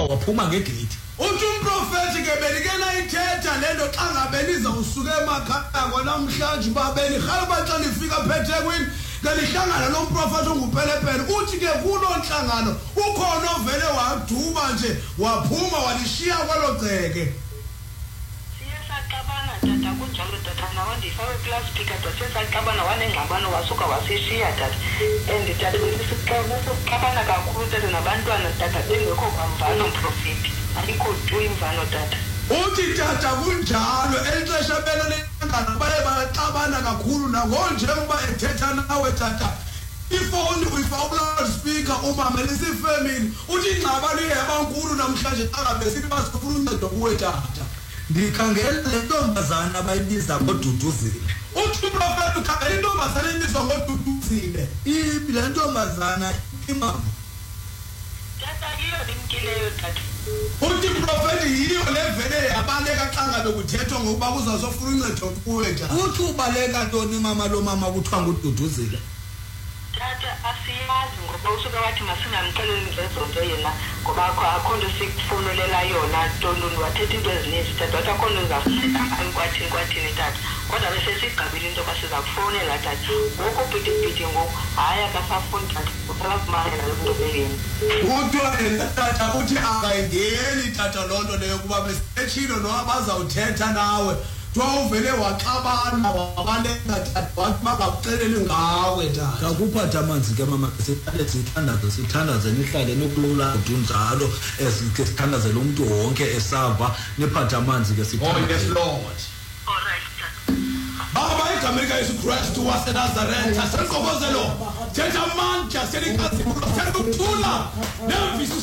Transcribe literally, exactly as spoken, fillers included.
waphuma ngegate. Uthi umprofeti ke belikena ithetha lento xa ngabe niza usuke emakhaya kwanamhlanje babeni khaba xa nifika phethekwini ngelihlangana nomprofeti ongupelepele uthi ke kulo nhlangano ukhona ovele waduba nje waphuma walishiya kwalo gceke. Siyasaqabana tata kunjalo tata nawe ndifake class speaker tata siyasaqabana wanengxabano wasuka wasishiya tata and tata besisiqabana kakhulu tata nabantwana tata bengekho kwamvano umprofeti alikho tu imvano tata. Uthi tata kunjalo elixesha belo lengana baye baxabana kakhulu nangonje uba ethetha nawe tata ifoni uyifaka speaker umama lesifamily uthi ingxabano iyabankulu namhlanje xa ngabe sithi basifuna uncedo kuwe tata. Ndikhangela le ntombazana abayibiza ngoDuduzile. Uthi umprofeti ukhangela intombazana ebizwa ngoDuduzile. Ibi le ntombazana imama. Tata yiyo limkileyo tata. Uthi umprofeti yiyo levele yabaleka xa ngabe kuthethwa ngokuba kuzazofuna uncedo kuwe tata. Uthi ubaleka ntoni mama lo mama kuthiwa nguDuduzile? Tata asiyazi ngoba usuka wathi masingamxeleli ngezonto yena ngoba akho nto sikufunulela yona ntoni wathetha into ezininzi tata wathi akho nto ngafika kwathini kwathini tata kodwa bese sigqibile into basiza kufonela tata ngoku bhidibhidi ngoku hayi akasafuni tata uqala kumalela lo nto beyini. Kuthiwa yena tata uthi akayingeni tata loo nto leyo kuba besetshilo noba bazawuthetha nawe uvele waxabana wabaleka tata wathi bakakuxeleli ngawe tata. Akuphatha amanzi ke mama siqale sithandaze sithandaze nihlale nokulula njalo esike sithandazele umuntu wonke esava niphatha amanzi ke sithandaze. Oh yes Lord. All right tata. Baba igama likaYesu Kristu waseNazaretha senkokozelo thetha amandla selikazi ukuthula nemvisi